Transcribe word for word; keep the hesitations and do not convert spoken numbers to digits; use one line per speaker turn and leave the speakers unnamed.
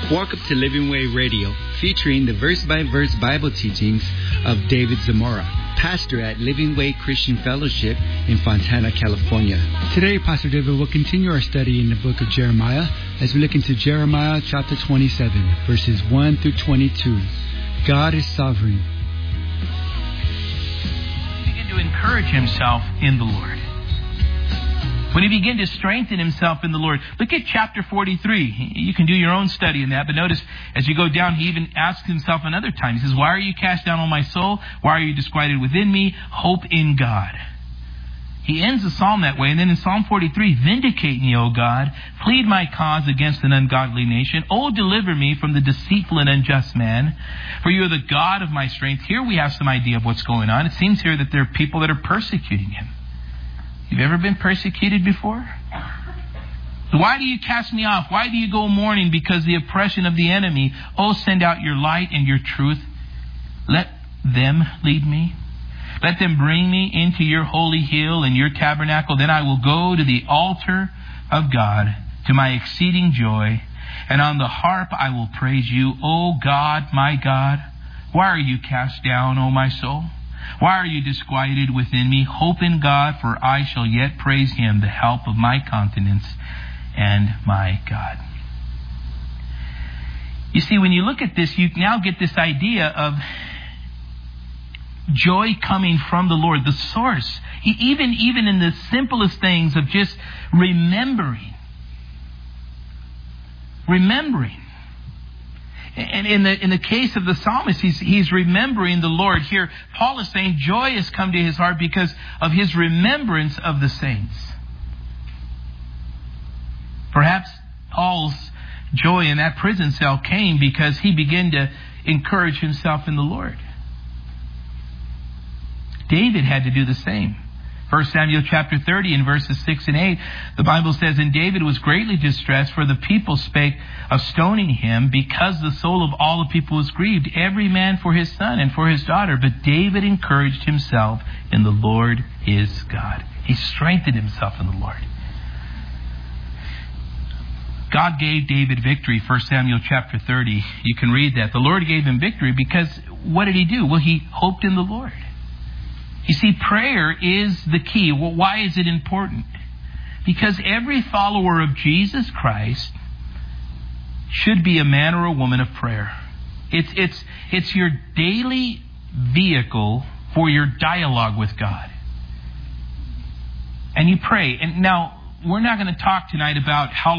Welcome to Living Way Radio, featuring the verse-by-verse Bible teachings of David Zamora, pastor at Living Way Christian Fellowship in Fontana, California.
Today, Pastor David will continue our study in the book of Jeremiah as we look into Jeremiah chapter twenty-seven, verses one through twenty-two. God is sovereign.
He began to encourage himself in the Lord. When he began to strengthen himself in the Lord. Look at chapter forty-three. You can do your own study in that. But notice, as you go down, he even asks himself another time. He says, "Why are you cast down, O my soul? Why are you disquieted within me? Hope in God." He ends the psalm that way. And then in Psalm forty-three, "Vindicate me, O God. Plead my cause against an ungodly nation. O deliver me from the deceitful and unjust man. For you are the God of my strength." Here we have some idea of what's going on. It seems here that there are people that are persecuting him. You've ever been persecuted before? "Why do you cast me off? Why do you go mourning because the oppression of the enemy? Oh, send out your light and your truth. Let them lead me. Let them bring me into your holy hill and your tabernacle. Then I will go to the altar of God, to my exceeding joy. And on the harp I will praise you. O God, my God, why are you cast down, O my soul? Why are you disquieted within me? Hope in God, for I shall yet praise him, the help of my countenance and my God." You see, when you look at this, you now get this idea of joy coming from the Lord, the source. Even, even in the simplest things of just remembering. Remembering. And in the in the case of the psalmist, he's, he's remembering the Lord. Here, Paul is saying joy has come to his heart because of his remembrance of the saints. Perhaps Paul's joy in that prison cell came because he began to encourage himself in the Lord. David had to do the same. First Samuel chapter thirty in verses six and eight, the Bible says, "And David was greatly distressed, for the people spake of stoning him, because the soul of all the people was grieved, every man for his son and for his daughter. But David encouraged himself in the Lord his God." He strengthened himself in the Lord. God gave David victory, First Samuel chapter thirty. You can read that. The Lord gave him victory because what did he do? Well, he hoped in the Lord. You see, prayer is the key. Well, why is it important? Because every follower of Jesus Christ should be a man or a woman of prayer. It's it's it's your daily vehicle for your dialogue with God. And you pray. And now, we're not going to talk tonight about how